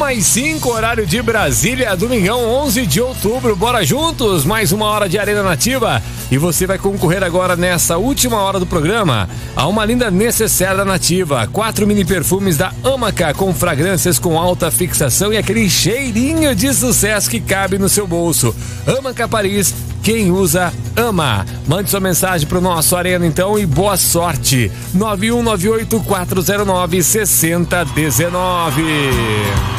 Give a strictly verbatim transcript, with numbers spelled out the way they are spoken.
uma e cinco, horário de Brasília, domingão, onze de outubro. Bora juntos, mais uma hora de Arena Nativa. E você vai concorrer agora nessa última hora do programa a uma linda necessaire da Nativa. Quatro mini perfumes da Amaca com fragrâncias com alta fixação e aquele cheirinho de sucesso que cabe no seu bolso. Amaca Paris, quem usa, ama. Mande sua mensagem pro nosso Arena então e boa sorte. nove um nove oito quatro zero nove, seis zero um nove.